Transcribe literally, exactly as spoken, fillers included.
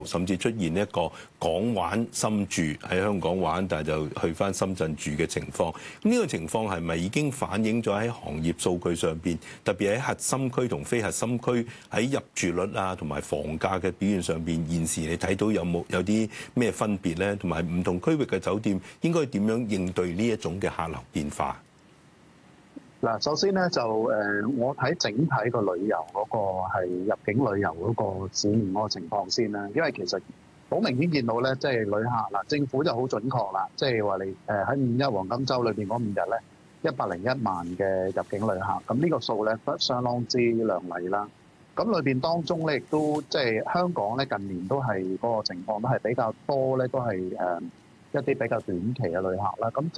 甚至出現一個港玩深住喺香港玩，但係就去返深圳住嘅情況。咁呢個情況係咪已經反映咗喺行業數據上邊？特別喺核心區同非核心區喺入住率啊同埋房價嘅表現上邊，現時你睇到有冇有啲咩分別咧？同埋唔同區域嘅酒店應該點樣應對呢一種嘅客流變化？ 嗱，首先咧就誒，我睇整體個旅遊嗰個係入境旅遊嗰個市面嗰個情況先啦，因為其實好明顯見到咧，即係旅客嗱，政府就好準確啦，即係話你誒喺五一黃金週裏邊嗰五日咧，一百零一萬嘅入境旅客，咁呢個數咧都相當之亮麗啦。咁裏邊當中咧亦都即係香港咧近年都係嗰個情況都係比較多咧，都係誒一啲比較短期嘅旅客啦。咁